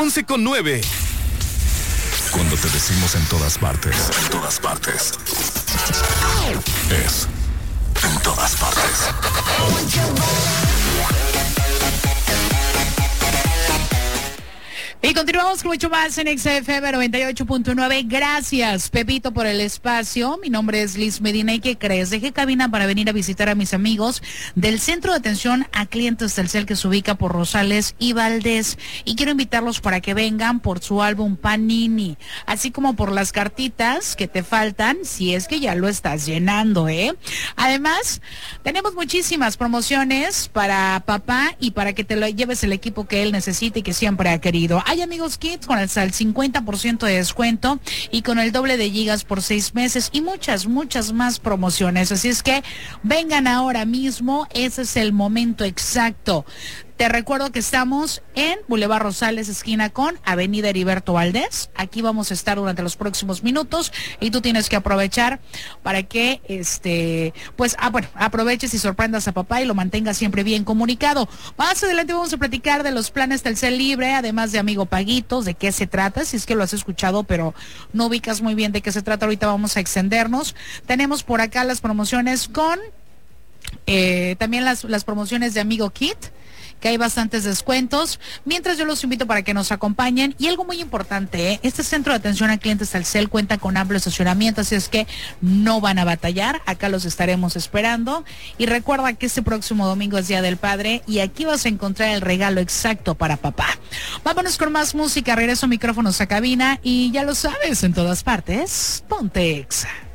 11:09. Cuando te decimos en todas partes, es en todas partes. Y continuamos con mucho más en XFM 98.9. Gracias, Pepito, por el espacio. Mi nombre es Liz Medina. ¿Y qué crees? Dejé cabina para venir a visitar a mis amigos del Centro de Atención a Clientes Telcel, que se ubica por Rosales y Valdés. Y quiero invitarlos para que vengan por su álbum Panini, así como por las cartitas que te faltan, si es que ya lo estás llenando, ¿eh? Además, tenemos muchísimas promociones para papá y para que te lo lleves el equipo que él necesita y que siempre ha querido. Hay Amigos Kids con hasta el 50% de descuento y con el doble de gigas por 6 meses y muchas más promociones. Así es que vengan ahora mismo, ese es el momento exacto. Te recuerdo que estamos en Boulevard Rosales, esquina con Avenida Heriberto Valdés. Aquí vamos a estar durante los próximos minutos y tú tienes que aprovechar para que aproveches y sorprendas a papá y lo mantengas siempre bien comunicado. Más adelante vamos a platicar de los planes Telcel Libre, además de Amigo Paguitos, de qué se trata, si es que lo has escuchado pero no ubicas muy bien de qué se trata. Ahorita vamos a extendernos. Tenemos por acá las promociones con también las promociones de Amigo Kit, que hay bastantes descuentos, mientras yo los invito para que nos acompañen. Y algo muy importante, este centro de atención a clientes Telcel cuenta con amplio estacionamiento, así es que no van a batallar, acá los estaremos esperando. Y recuerda que este próximo domingo es Día del Padre y aquí vas a encontrar el regalo exacto para papá. Vámonos con más música, regreso micrófonos a cabina y ya lo sabes, en todas partes, ponte Exa.